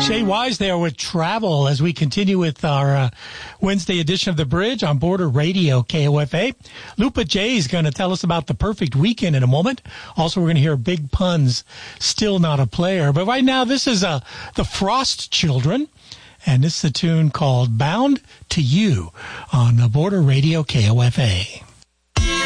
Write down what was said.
Jay Wise there with Travel as we continue with our Wednesday edition of The Bridge on Border Radio KOFA. Lupa J is going to tell us about the perfect weekend in a moment. Also, we're going to hear Big Pun's Still Not a Player. But right now, this is the Frost Children, and this is a tune called Bound to You on Border Radio KOFA.